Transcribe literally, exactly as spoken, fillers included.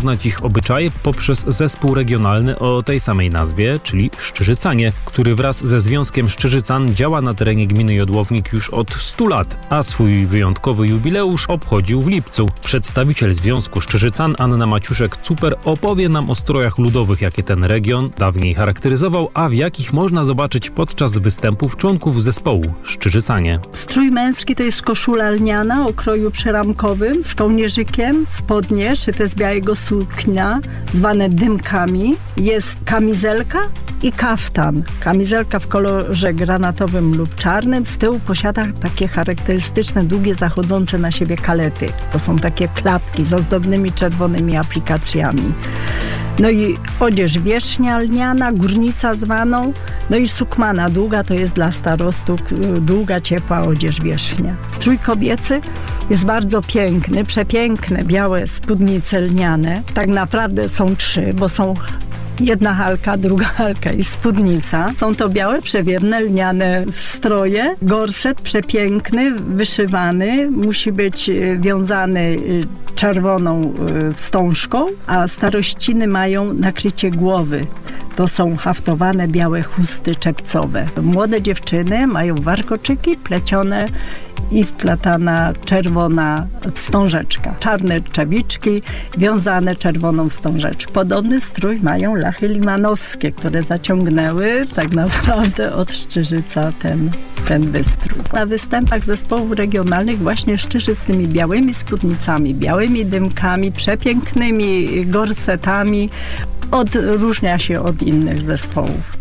poznać ich obyczaje poprzez zespół regionalny o tej samej nazwie, czyli Szczyżycanie, który wraz ze Związkiem Szczyżycan działa na terenie gminy Jodłownik już od stu lat, a swój wyjątkowy jubileusz obchodził w lipcu. Przedstawiciel Związku Szczyżycan Anna Maciuszek-Cuper opowie nam o strojach ludowych, jakie ten region dawniej charakteryzował, a w jakich można zobaczyć podczas występów członków zespołu Szczyżycanie. Strój męski to jest koszula lniana o kroju przyramkowym z kołnierzykiem, spodnie szyte z białego sukna, zwane dymkami. Jest kamizelka i kaftan. Kamizelka w kolorze granatowym lub czarnym. Z tyłu posiada takie charakterystyczne, długie, zachodzące na siebie kalety. To są takie klapki z ozdobnymi czerwonymi aplikacjami. No i odzież wierzchnia lniana, górnica zwaną, no i sukmana długa, to jest dla starostów długa, ciepła odzież wierzchnia. Strój kobiecy jest bardzo piękny, przepiękne, białe spódnice lniane. Tak naprawdę są trzy, bo są jedna halka, druga halka i spódnica. Są to białe, przewiewne, lniane stroje. Gorset przepiękny, wyszywany. Musi być wiązany czerwoną wstążką, a starościny mają nakrycie głowy. To są haftowane białe chusty czepcowe. Młode dziewczyny mają warkoczyki plecione i wplatana czerwona wstążeczka. Czarne czewiczki wiązane czerwoną wstążeczką. Podobny strój mają lachy limanowskie, które zaciągnęły tak naprawdę od Szczyżyca ten, ten wystrój. Na występach zespołów regionalnych właśnie Szczyżyc z tymi białymi spódnicami, białymi dymkami, przepięknymi gorsetami odróżnia się od innych zespołów.